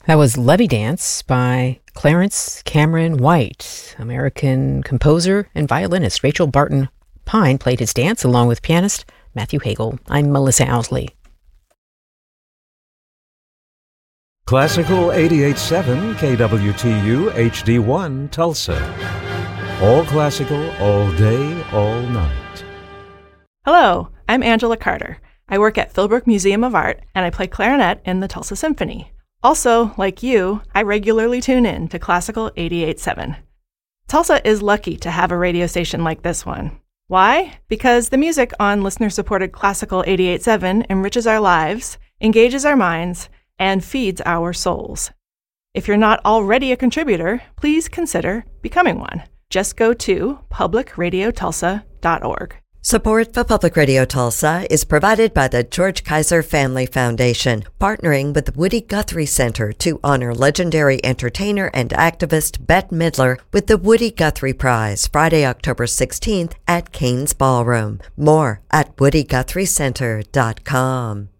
That was Levy Dance by Clarence Cameron White. American composer and violinist Rachel Barton Pine played his dance along with pianist Matthew Hagel. I'm Melissa Owsley. Classical 88.7 KWTU HD1 Tulsa. All classical, all day, all night. Hello, I'm Angela Carter. I work at Philbrook Museum of Art, and I play clarinet in the Tulsa Symphony. Also, like you, I regularly tune in to Classical 88.7. Tulsa is lucky to have a radio station like this one. Why? Because the music on listener-supported Classical 88.7 enriches our lives, engages our minds, and feeds our souls. If you're not already a contributor, please consider becoming one. Just go to publicradiotulsa.org. Support for Public Radio Tulsa is provided by the George Kaiser Family Foundation, partnering with the Woody Guthrie Center to honor legendary entertainer and activist Bette Midler with the Woody Guthrie Prize, Friday, October 16th at Cain's Ballroom. More at WoodyGuthrieCenter.com.